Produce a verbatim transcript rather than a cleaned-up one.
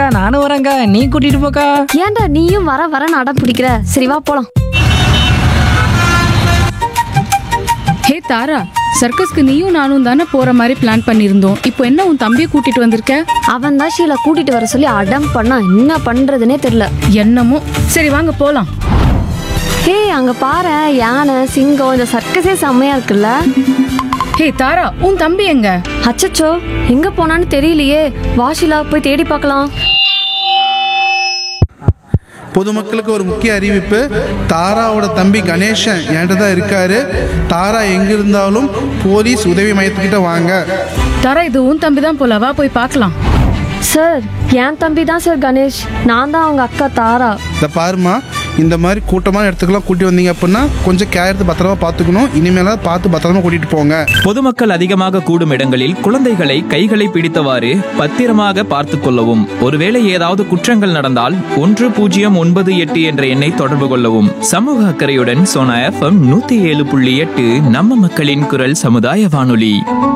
நானும் வரேங்க்கா, நீ கூட்டிட்டு போக்கா. ஏன்டா நீயும் வர வரன்னு அடம் பிடிக்கிற? சரி வா போலாம். ஹே தாரா, சர்க்கஸ்க்கு நீயும் நானும் தானே போற மாதிரி பிளான் பண்ணியிருந்தோம். இப்போ என்ன உன் தம்பியை கூட்டிட்டு வந்திருக்க? அவன் தான் ஷீலா கூட்டிட்டு வர சொல்லி அடம் பண்ணா, என்ன பண்றதுன்னே தெரியல. என்னமோ. சரி வாங்க போலாம். ஹே அங்க பாரு, யானை, சிங்கம், இந்த சர்க்கஸே செம்மையா இருக்குல்ல. ஹே தாரா, உன் தம்பி எங்க? அச்சச்சோ, எங்க போனான்னு தெரியலையே. வா ஷீலா போய் தேடி பார்க்கலாம். பொதுமக்களுக்கு ஒரு முக்கிய அறிவிப்பு. தாராவோட தம்பி கணேசன் என்கிட்ட தான் இருக்காரு. தாரா எங்க இருந்தாலும் போலீஸ் உதவி மையத்துக்கிட்ட வாங்க. தாரா, இது உன் தம்பி தான் போல, வா போய் பார்க்கலாம். சார், என் தம்பி தான் சார் கணேஷ். நான் தான் அவங்க அக்கா தாரா. இதை பாருமா, இந்த மாதிரி கூட்டமான இடத்துக்குலாம் கூட்டி வந்தீங்க அப்படின்னா கொஞ்சம் கேர் எடுத்து பத்திரமா பார்த்துக்கணும். இனிமேலாம் பார்த்து பத்திரமா கூட்டிட்டு போங்க. பொதுமக்கள் அதிகமாக கூடும் இடங்களில் குழந்தைகளை கைகளை பிடித்தவாறு பத்திரமாக பார்த்து கொள்ளவும். ஒருவேளை ஏதாவது குற்றங்கள் நடந்தால் ஒன்று பூஜ்ஜியம் ஒன்பது எட்டு என்ற எண்ணை தொடர்பு கொள்ளவும். சமூக அக்கறையுடன் சோனா எஃப்எம் நூத்தி ஏழு புள்ளி எட்டு நம்ம மக்களின் குரல் சமுதாய வானொலி.